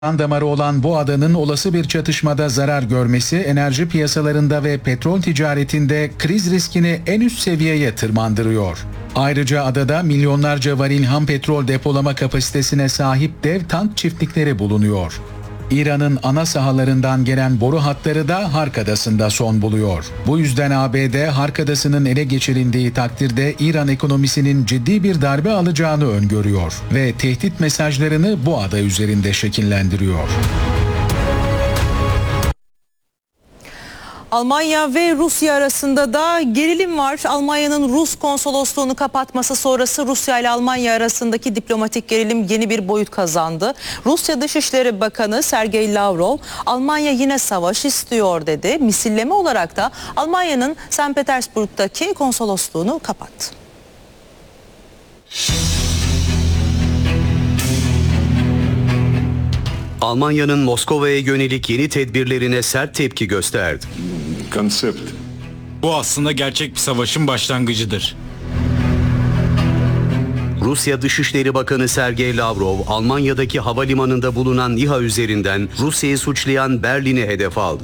Kan damarı olan bu adanın olası bir çatışmada zarar görmesi enerji piyasalarında ve petrol ticaretinde kriz riskini en üst seviyeye tırmandırıyor. Ayrıca adada milyonlarca varil ham petrol depolama kapasitesine sahip dev tank çiftlikleri bulunuyor. İran'ın ana sahalarından gelen boru hatları da Hark Adası'nda son buluyor. Bu yüzden ABD Hark Adası'nın ele geçirildiği takdirde İran ekonomisinin ciddi bir darbe alacağını öngörüyor ve tehdit mesajlarını bu ada üzerinde şekillendiriyor. Almanya ve Rusya arasında da gerilim var. Almanya'nın Rus konsolosluğunu kapatması sonrası Rusya ile Almanya arasındaki diplomatik gerilim yeni bir boyut kazandı. Rusya Dışişleri Bakanı Sergey Lavrov, Almanya yine savaş istiyor dedi. Misilleme olarak da Almanya'nın St. Petersburg'daki konsolosluğunu kapattı. Almanya'nın Moskova'ya yönelik yeni tedbirlerine sert tepki gösterdi. Bu aslında gerçek bir savaşın başlangıcıdır. Rusya Dışişleri Bakanı Sergey Lavrov, Almanya'daki havalimanında bulunan İHA üzerinden Rusya'yı suçlayan Berlin'i hedef aldı.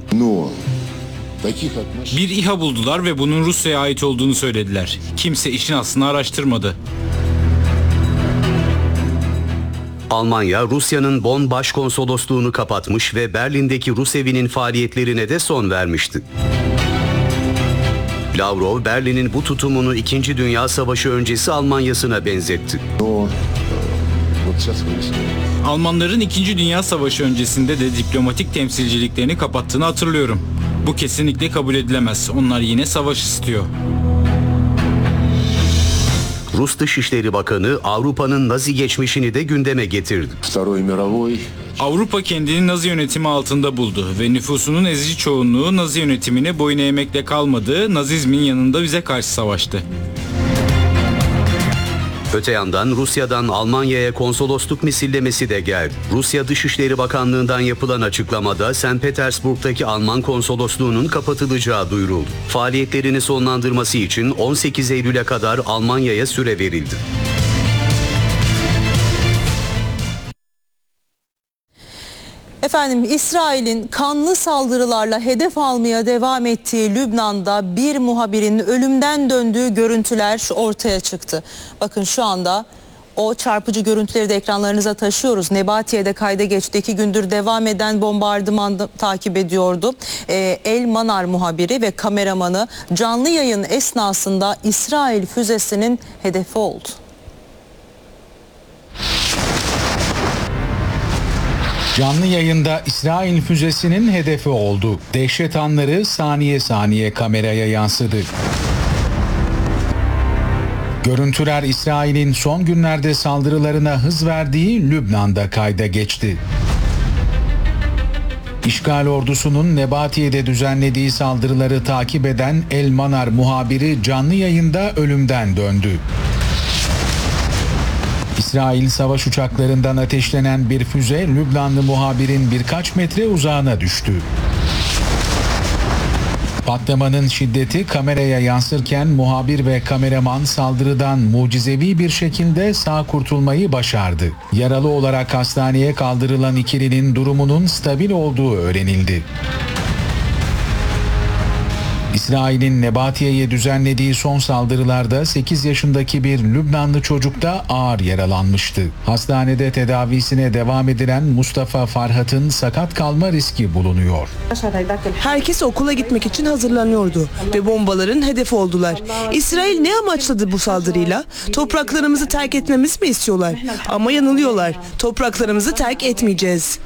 Bir İHA buldular ve bunun Rusya'ya ait olduğunu söylediler. Kimse işin aslını araştırmadı. Almanya, Rusya'nın Bonn Başkonsolosluğunu kapatmış ve Berlin'deki Rus evinin faaliyetlerine de son vermişti. Lavrov, Berlin'in bu tutumunu 2. Dünya Savaşı öncesi Almanya'sına benzetti. Almanların 2. Dünya Savaşı öncesinde de diplomatik temsilciliklerini kapattığını hatırlıyorum. Bu kesinlikle kabul edilemez. Onlar yine savaş istiyor. Rus Dışişleri Bakanı Avrupa'nın Nazi geçmişini de gündeme getirdi. Avrupa kendini Nazi yönetimi altında buldu ve nüfusunun ezici çoğunluğu Nazi yönetimine boyun eğmekle kalmadı, Nazizmin yanında bize karşı savaştı. Öte yandan Rusya'dan Almanya'ya konsolosluk misillemesi de geldi. Rusya Dışişleri Bakanlığı'ndan yapılan açıklamada St. Petersburg'daki Alman konsolosluğunun kapatılacağı duyuruldu. Faaliyetlerini sonlandırması için 18 Eylül'e kadar Almanya'ya süre verildi. Efendim, İsrail'in kanlı saldırılarla hedef almaya devam ettiği Lübnan'da bir muhabirin ölümden döndüğü görüntüler ortaya çıktı. Bakın şu anda o çarpıcı görüntüleri de ekranlarınıza taşıyoruz. Nebatiye'de kayda geçti. 2 gündür devam eden bombardımanı takip ediyordu. El Manar muhabiri ve kameramanı canlı yayın esnasında İsrail füzesinin hedefi oldu. Canlı yayında İsrail füzesinin hedefi oldu. Dehşet anları saniye saniye kameraya yansıdı. Görüntüler İsrail'in son günlerde saldırılarına hız verdiği Lübnan'da kayda geçti. İşgal ordusunun Nebatiye'de düzenlediği saldırıları takip eden El Manar muhabiri canlı yayında ölümden döndü. İsrail savaş uçaklarından ateşlenen bir füze Lübnanlı muhabirin birkaç metre uzağına düştü. Patlamanın şiddeti kameraya yansırken muhabir ve kameraman saldırıdan mucizevi bir şekilde sağ kurtulmayı başardı. Yaralı olarak hastaneye kaldırılan ikilinin durumunun stabil olduğu öğrenildi. İsrail'in Nebatiye'ye düzenlediği son saldırılarda 8 yaşındaki bir Lübnanlı çocuk da ağır yaralanmıştı. Hastanede tedavisine devam edilen Mustafa Farhat'ın sakat kalma riski bulunuyor. Herkes okula gitmek için hazırlanıyordu ve bombaların hedefi oldular. İsrail ne amaçladı bu saldırıyla? Topraklarımızı terk etmemiz mi istiyorlar? Ama yanılıyorlar. Topraklarımızı terk etmeyeceğiz.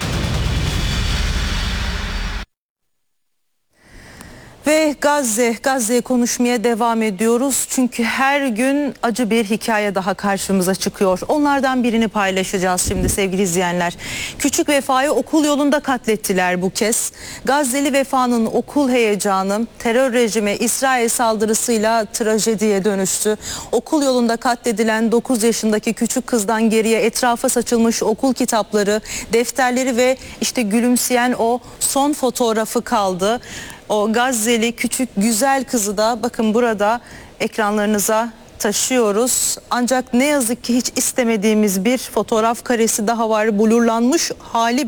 Ve Gazze'yi konuşmaya devam ediyoruz. Çünkü her gün acı bir hikaye daha karşımıza çıkıyor. Onlardan birini paylaşacağız şimdi sevgili izleyenler. Küçük Vefa'yı okul yolunda katlettiler bu kez. Gazze'li Vefa'nın okul heyecanı terör rejimi İsrail saldırısıyla trajediye dönüştü. Okul yolunda katledilen 9 yaşındaki küçük kızdan geriye etrafa saçılmış okul kitapları, defterleri ve işte gülümseyen o son fotoğrafı kaldı. O Gazze'li küçük güzel kızı da bakın burada ekranlarınıza taşıyoruz. Ancak ne yazık ki hiç istemediğimiz bir fotoğraf karesi daha var. Blurlanmış hali